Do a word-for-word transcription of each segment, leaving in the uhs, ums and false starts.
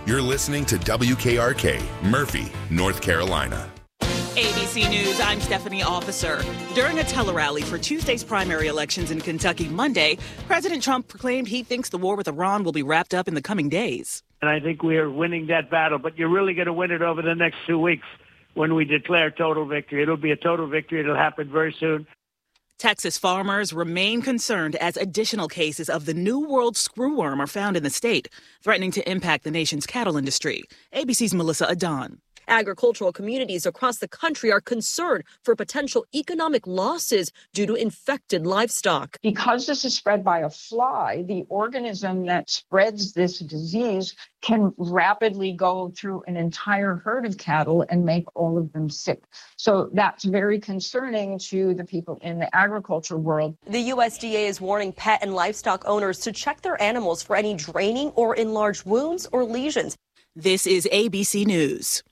You're listening to W K R K, Murphy, North Carolina. A B C News, I'm Stephanie Officer. During a tele-rally for Tuesday's primary elections in Kentucky Monday, President Trump proclaimed he thinks the war with Iran will be wrapped up in the coming days. And I think we are winning that battle, but you're really going to win it over the next two weeks when we declare total victory. It'll be a total victory. It'll happen very soon. Texas farmers remain concerned as additional cases of the New World screwworm are found in the state, threatening to impact the nation's cattle industry. A B C's Melissa Adon. Agricultural communities across the country are concerned for potential economic losses due to infected livestock. Because this is spread by a fly, the organism that spreads this disease can rapidly go through an entire herd of cattle and make all of them sick. So that's very concerning to the people in the agriculture world. The U S D A is warning pet and livestock owners to check their animals for any draining or enlarged wounds or lesions. This is A B C News.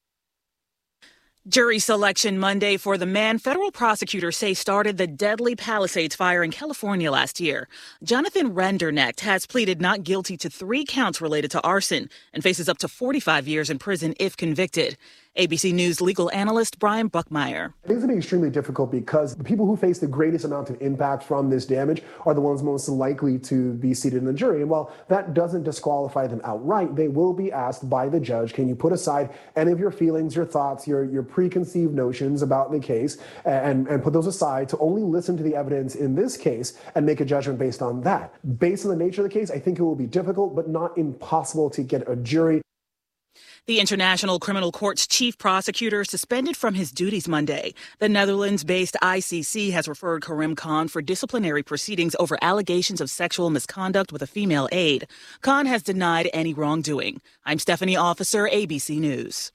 Jury selection Monday for the man federal prosecutors say started the deadly Palisades fire in California last year. Jonathan Rendernecht has pleaded not guilty to three counts related to arson and faces up to forty-five years in prison if convicted. A B C News legal analyst Brian Buckmeyer. It is going to be extremely difficult because the people who face the greatest amount of impact from this damage are the ones most likely to be seated in the jury. And while that doesn't disqualify them outright, they will be asked by the judge, can you put aside any of your feelings, your thoughts, your, your preconceived notions about the case and, and put those aside to only listen to the evidence in this case and make a judgment based on that. Based on the nature of the case, I think it will be difficult, but not impossible to get a jury. The International Criminal Court's chief prosecutor suspended from his duties Monday. The Netherlands-based I C C has referred Karim Khan for disciplinary proceedings over allegations of sexual misconduct with a female aide. Khan has denied any wrongdoing. I'm Stephanie Officer, A B C News.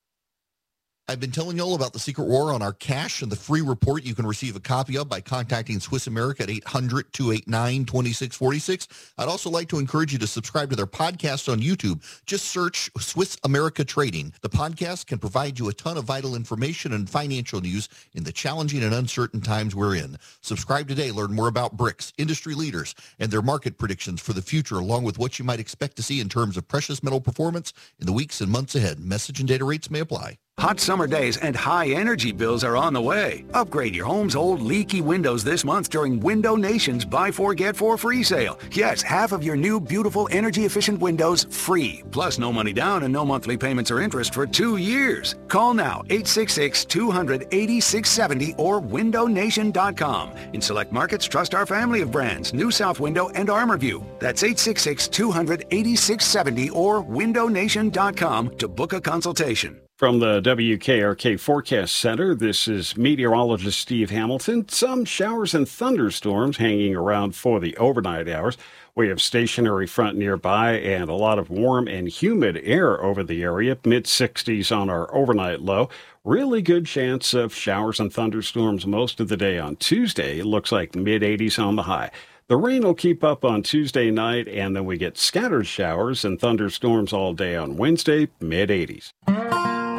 I've been telling you all about the secret war on our cash and the free report you can receive a copy of by contacting Swiss America at eight hundred, two eight nine, two six four six. I'd also like to encourage you to subscribe to their podcast on YouTube. Just search Swiss America Trading. The podcast can provide you a ton of vital information and financial news in the challenging and uncertain times we're in. Subscribe today. Learn more about B R I C S, industry leaders, and their market predictions for the future, along with what you might expect to see in terms of precious metal performance in the weeks and months ahead. Message and data rates may apply. Hot summer days and high energy bills are on the way. Upgrade your home's old leaky windows this month during Window Nation's Buy Four Get Four free sale. Yes, half of your new beautiful energy efficient windows free. Plus no money down and no monthly payments or interest for two years. Call now eight six six, two hundred, eighty-six seventy or window nation dot com. In select markets, trust our family of brands, New South Window and ArmorView. That's eight six six, two hundred, eighty-six seventy or window nation dot com to book a consultation. From the W K R K Forecast Center, this is meteorologist Steve Hamilton. Some showers and thunderstorms hanging around for the overnight hours. We have stationary front nearby and a lot of warm and humid air over the area, mid sixties on our overnight low. Really good chance of showers and thunderstorms most of the day on Tuesday. It looks like mid eighties on the high. The rain will keep up on Tuesday night, and then we get scattered showers and thunderstorms all day on Wednesday, mid eighties.